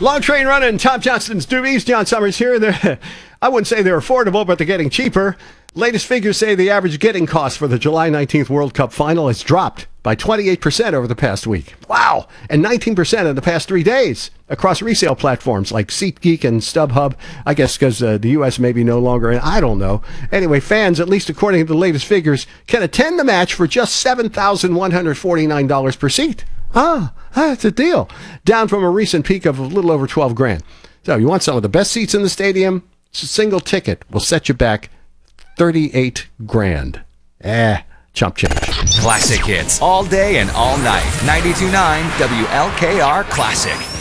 Long train running, Tom Johnston's Doobies, John Summers here. I wouldn't say they're affordable, but they're getting cheaper. Latest figures say the average getting cost for the July 19th World Cup final has dropped by 28% over the past week. Wow! And 19% in the past 3 days across resale platforms like SeatGeek and StubHub. I guess because the U.S. may be no longer in. I don't know. Anyway, fans, at least according to the latest figures, can attend the match for just $7,149 per seat. That's a deal. Down from a recent peak of a little over $12,000. So you want some of the best seats in the stadium? A single ticket will set you back $38,000. Chump change. Classic hits all day and all night. 92.9 WLKR Classic.